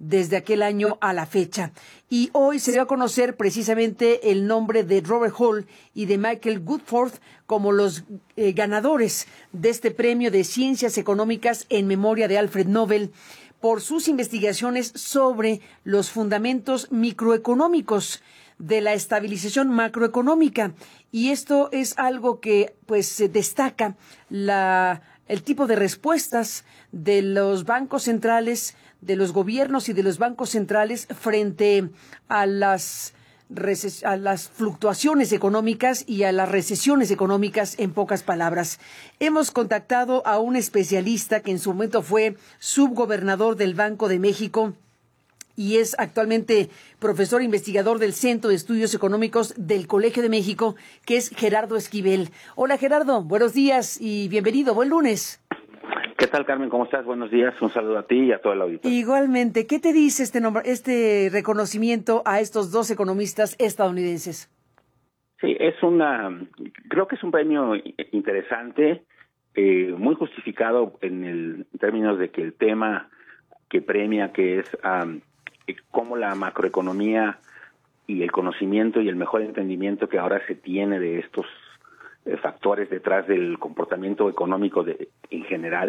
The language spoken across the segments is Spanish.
desde aquel año a la fecha. Y hoy se dio a conocer precisamente el nombre de Robert Hall y de Michael Woodford como los ganadores de este premio de Ciencias Económicas en memoria de Alfred Nobel por sus investigaciones sobre los fundamentos microeconómicos de la estabilización macroeconómica. Y esto es algo que pues destaca el tipo de respuestas de los bancos centrales, de los gobiernos y de los bancos centrales frente a las fluctuaciones económicas y a las recesiones económicas, en pocas palabras. Hemos contactado a un especialista que en su momento fue subgobernador del Banco de México y es actualmente profesor investigador del Centro de Estudios Económicos del Colegio de México, que es Gerardo Esquivel. Hola Gerardo, buenos días y bienvenido, buen lunes. ¿Qué tal, Carmen? ¿Cómo estás? Buenos días. Un saludo a ti y a todo el auditorio. Igualmente, ¿qué te dice este reconocimiento a estos dos economistas estadounidenses? Sí, creo que es un premio interesante, muy justificado en términos de que el tema que premia, que es cómo la macroeconomía y el conocimiento y el mejor entendimiento que ahora se tiene de estos factores detrás del comportamiento económico en general,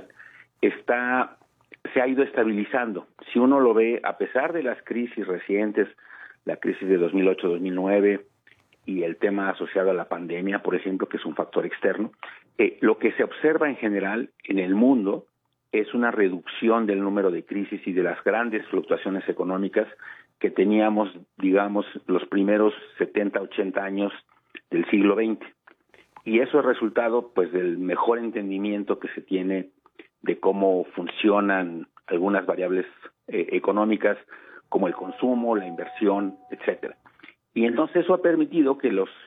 se ha ido estabilizando. Si uno lo ve, a pesar de las crisis recientes, la crisis de 2008-2009 y el tema asociado a la pandemia, por ejemplo, que es un factor externo, lo que se observa en general en el mundo es una reducción del número de crisis y de las grandes fluctuaciones económicas que teníamos, digamos, los primeros 70, 80 años del siglo XX. Y eso es resultado, pues, del mejor entendimiento que se tiene de cómo funcionan algunas variables económicas, como el consumo, la inversión, etcétera. Y entonces eso ha permitido que los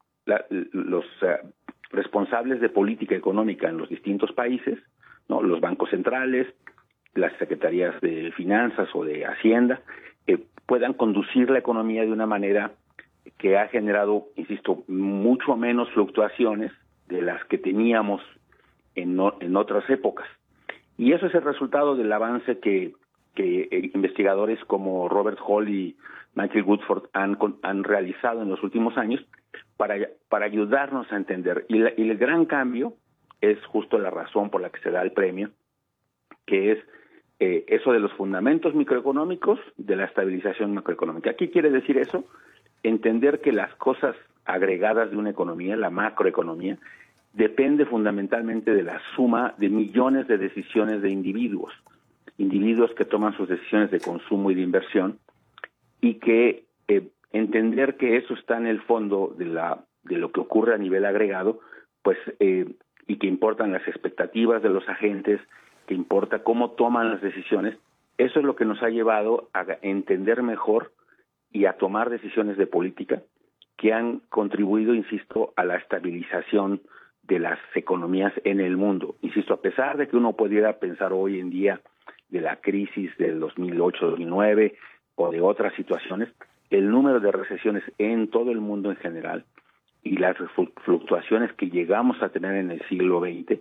responsables de política económica en los distintos países, ¿no?, los bancos centrales, las secretarías de finanzas o de Hacienda, puedan conducir la economía de una manera que ha generado, insisto, mucho menos fluctuaciones de las que teníamos en otras épocas. Y eso es el resultado del avance que investigadores como Robert Hall y Michael Woodford han realizado en los últimos años para ayudarnos a entender. Y el gran cambio es justo la razón por la que se da el premio, que es eso de los fundamentos microeconómicos de la estabilización macroeconómica. ¿Qué quiere decir eso? Entender que las cosas agregadas de una economía, la macroeconomía, depende fundamentalmente de la suma de millones de decisiones de individuos que toman sus decisiones de consumo y de inversión, y que entender que eso está en el fondo de lo que ocurre a nivel agregado, pues y que importan las expectativas de los agentes, que importa cómo toman las decisiones. Eso es lo que nos ha llevado a entender mejor y a tomar decisiones de política que han contribuido, insisto, a la estabilización de las economías en el mundo. Insisto, a pesar de que uno pudiera pensar hoy en día de la crisis del 2008-2009 o de otras situaciones, el número de recesiones en todo el mundo en general y las fluctuaciones que llegamos a tener en el siglo XX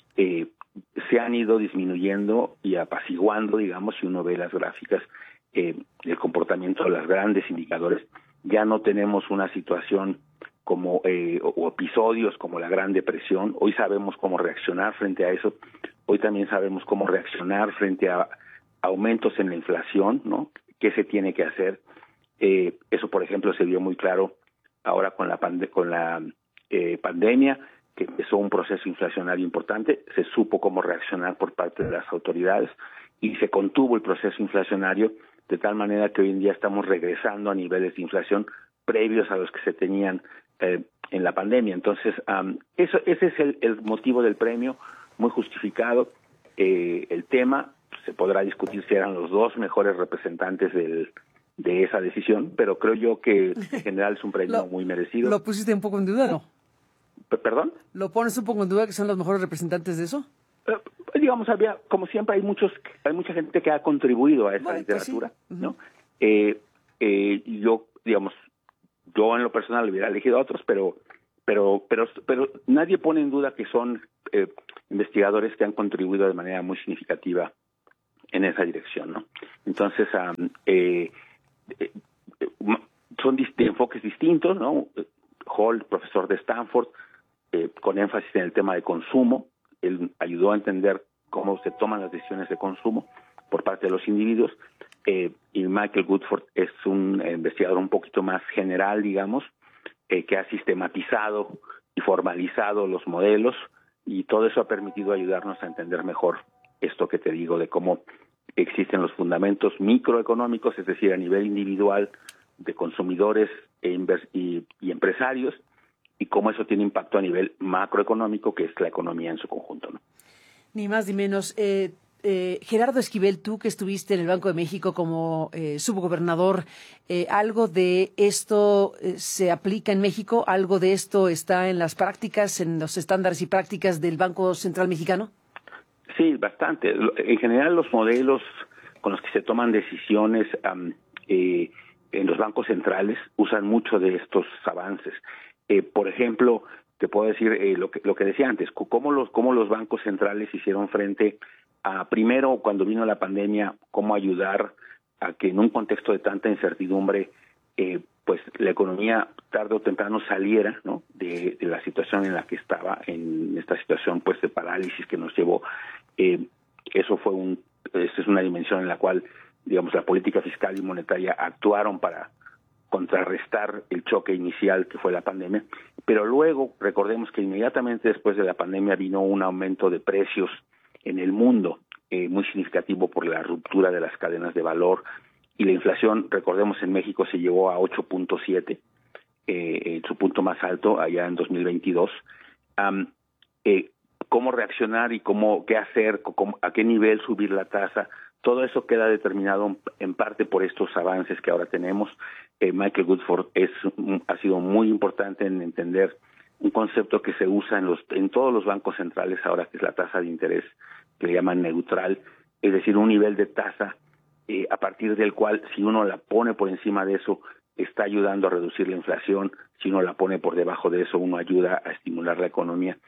se han ido disminuyendo y apaciguando, digamos, si uno ve las gráficas del comportamiento de los grandes indicadores. Ya no tenemos una situación como o episodios como la Gran Depresión. Hoy sabemos cómo reaccionar frente a eso. Hoy también sabemos cómo reaccionar frente a aumentos en la inflación, ¿no? ¿Qué se tiene que hacer? Eso, por ejemplo, se vio muy claro ahora con la pandemia, que empezó un proceso inflacionario importante. Se supo cómo reaccionar por parte de las autoridades y se contuvo el proceso inflacionario de tal manera que hoy en día estamos regresando a niveles de inflación previos a los que se tenían en la pandemia. Entonces, ese es el motivo del premio, muy justificado. El tema se podrá discutir si eran los dos mejores representantes de esa decisión, pero creo yo que en general es un premio muy merecido. ¿Lo pusiste un poco en duda, no? ¿Perdón? ¿Lo pones un poco en duda que son los mejores representantes de eso? Digamos, como siempre, hay mucha gente que ha contribuido a esa literatura, pues sí. ¿No? Yo en lo personal hubiera elegido a otros, pero nadie pone en duda que son investigadores que han contribuido de manera muy significativa en esa dirección, ¿no? Entonces, son enfoques distintos, ¿no? Hall, profesor de Stanford, con énfasis en el tema de consumo. Él ayudó a entender cómo se toman las decisiones de consumo por parte de los individuos, y Michael Goodford es un investigador un poquito más general, digamos, que ha sistematizado y formalizado los modelos, y todo eso ha permitido ayudarnos a entender mejor esto que te digo de cómo existen los fundamentos microeconómicos, es decir, a nivel individual de consumidores y empresarios, y cómo eso tiene impacto a nivel macroeconómico, que es la economía en su conjunto, ¿no? Ni más ni menos. Gerardo Esquivel, tú que estuviste en el Banco de México como subgobernador, ¿algo de esto se aplica en México? ¿Algo de esto está en las prácticas, en los estándares y prácticas del Banco Central Mexicano? Sí, bastante. En general, los modelos con los que se toman decisiones en los bancos centrales usan mucho de estos avances. Por ejemplo, te puedo decir lo que decía antes, cómo los bancos centrales hicieron frente a, primero, cuando vino la pandemia, cómo ayudar a que en un contexto de tanta incertidumbre, pues la economía tarde o temprano saliera, ¿no?, de la situación en la que estaba, en esta situación pues de parálisis que nos llevó. Esa es una dimensión en la cual, digamos, la política fiscal y monetaria actuaron para contrarrestar el choque inicial que fue la pandemia, pero luego recordemos que inmediatamente después de la pandemia vino un aumento de precios en el mundo muy significativo por la ruptura de las cadenas de valor, y la inflación, recordemos, en México se llevó a 8.7, su punto más alto allá en 2022. Cómo reaccionar y qué hacer, a qué nivel subir la tasa, todo eso queda determinado en parte por estos avances que ahora tenemos. Michael Goodford ha sido muy importante en entender un concepto que se usa en todos los bancos centrales ahora, que es la tasa de interés, que le llaman neutral, es decir, un nivel de tasa a partir del cual, si uno la pone por encima de eso, está ayudando a reducir la inflación; si uno la pone por debajo de eso, uno ayuda a estimular la economía.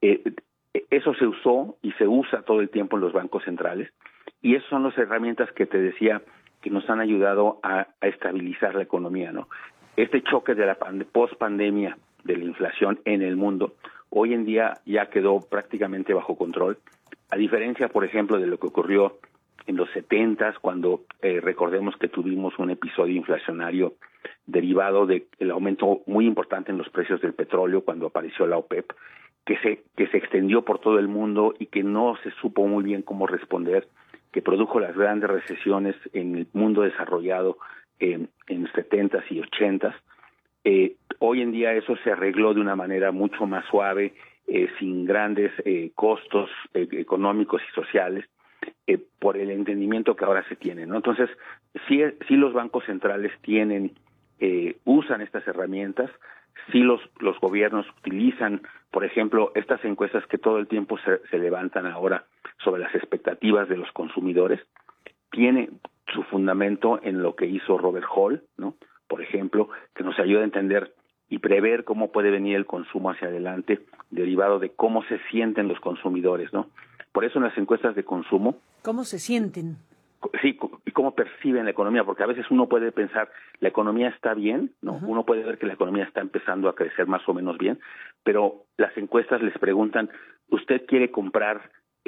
Eso se usó y se usa todo el tiempo en los bancos centrales, y esas son las herramientas que te decía que nos han ayudado a estabilizar la economía, ¿no? Este choque de la post-pandemia de la inflación en el mundo, hoy en día ya quedó prácticamente bajo control, a diferencia, por ejemplo, de lo que ocurrió en los 70s, cuando recordemos que tuvimos un episodio inflacionario derivado del aumento muy importante en los precios del petróleo cuando apareció la OPEP, que se extendió por todo el mundo y que no se supo muy bien cómo responder, que produjo las grandes recesiones en el mundo desarrollado en 70s y 80s. Hoy en día eso se arregló de una manera mucho más suave, sin grandes costos económicos y sociales, por el entendimiento que ahora se tiene, ¿no? Entonces, sí los bancos centrales usan estas herramientas, sí los gobiernos utilizan, por ejemplo, estas encuestas que todo el tiempo se levantan ahora sobre las expectativas de los consumidores, tiene su fundamento en lo que hizo Robert Hall, ¿no?, por ejemplo, que nos ayuda a entender y prever cómo puede venir el consumo hacia adelante, derivado de cómo se sienten los consumidores, ¿no? Por eso en las encuestas de consumo... ¿Cómo se sienten? Sí, y cómo perciben la economía, porque a veces uno puede pensar, la economía está bien, ¿no? Uh-huh. Uno puede ver que la economía está empezando a crecer más o menos bien, pero las encuestas les preguntan, ¿usted quiere comprar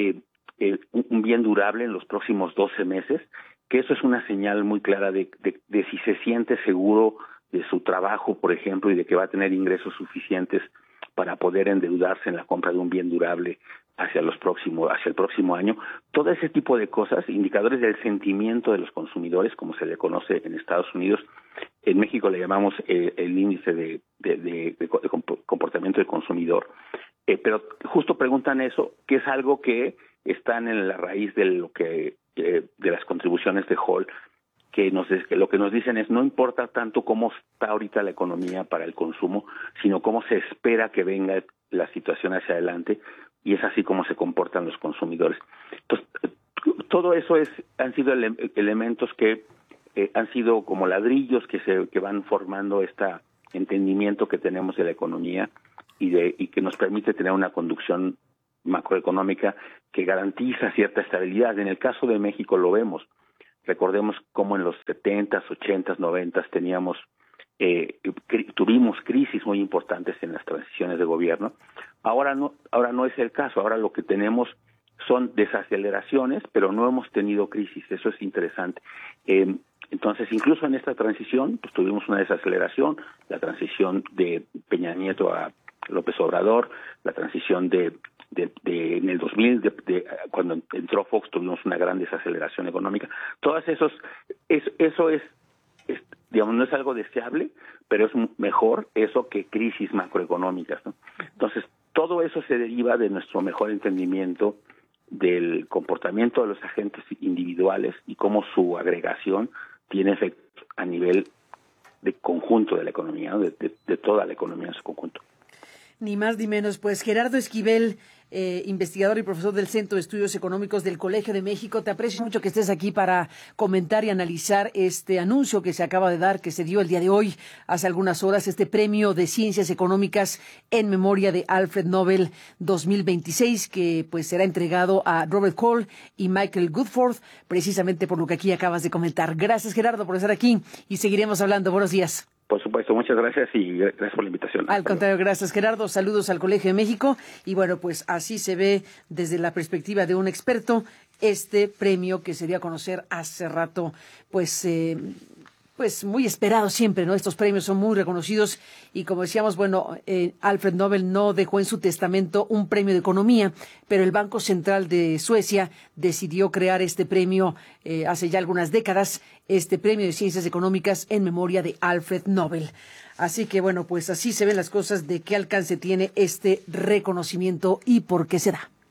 un bien durable en los próximos 12 meses? Que eso es una señal muy clara de si se siente seguro de su trabajo, por ejemplo, y de que va a tener ingresos suficientes para poder endeudarse en la compra de un bien durable hacia el próximo año. Todo ese tipo de cosas, indicadores del sentimiento de los consumidores, como se le conoce en Estados Unidos. En México le llamamos el índice de comportamiento del consumidor. Pero justo preguntan eso, que es algo que están en la raíz de lo que de las contribuciones de Hall, que lo que nos dicen es, no importa tanto cómo está ahorita la economía para el consumo, sino cómo se espera que venga la situación hacia adelante, y es así como se comportan los consumidores. Entonces, todo eso han sido elementos que han sido como ladrillos que van formando este entendimiento que tenemos de la economía y que nos permite tener una conducción macroeconómica que garantiza cierta estabilidad. En el caso de México lo vemos. Recordemos cómo en los 70s, 80s, 90s tuvimos crisis muy importantes en las transiciones de gobierno. Ahora no es el caso. Ahora lo que tenemos son desaceleraciones, pero no hemos tenido crisis. Eso es interesante. Entonces, incluso en esta transición, pues tuvimos una desaceleración, la transición de Peña Nieto a López Obrador, la transición en el 2000, cuando entró Fox, tuvimos una gran desaceleración económica. Todos eso es, digamos, no es algo deseable, pero es mejor eso que crisis macroeconómicas, ¿no? Entonces, todo eso se deriva de nuestro mejor entendimiento del comportamiento de los agentes individuales y cómo su agregación tiene efectos a nivel de conjunto de la economía, ¿no? de toda la economía en su conjunto. Ni más ni menos. Pues Gerardo Esquivel, investigador y profesor del Centro de Estudios Económicos del Colegio de México, te aprecio mucho que estés aquí para comentar y analizar este anuncio que se acaba de dar, que se dio el día de hoy, hace algunas horas, este premio de Ciencias Económicas en memoria de Alfred Nobel 2026, que pues será entregado a Robert Hall y Michael Goodforth, precisamente por lo que aquí acabas de comentar. Gracias, Gerardo, por estar aquí y seguiremos hablando. Buenos días. Por supuesto, muchas gracias y gracias por la invitación. Al contrario, gracias, Gerardo. Saludos al Colegio de México. Y bueno, pues así se ve desde la perspectiva de un experto este premio que se dio a conocer hace rato, pues muy esperado siempre, ¿no? Estos premios son muy reconocidos y como decíamos, bueno, Alfred Nobel no dejó en su testamento un premio de economía, pero el Banco Central de Suecia decidió crear este premio hace ya algunas décadas, este premio de Ciencias Económicas en memoria de Alfred Nobel. Así que bueno, pues así se ven las cosas de qué alcance tiene este reconocimiento y por qué se da.